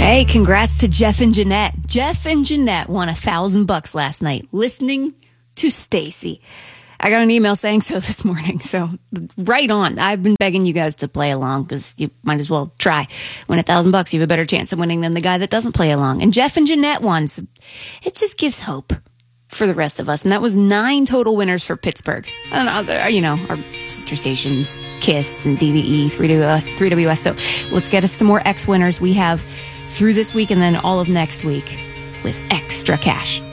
Hey, congrats to Jeff and Jeanette. Jeff and Jeanette won $1,000 last night listening to Stacy. I got an email saying so this morning, so right on. I've been begging you guys to play along because you might as well try. Win $1,000, you have a better chance of winning than the guy that doesn't play along. And Jeff and Jeanette won, so it just gives hope for the rest of us. And that was 9 total winners for Pittsburgh. And other, our sister stations, KISS and DVE, 3WS. So let's get us some more X winners we have through this week and then all of next week with extra cash.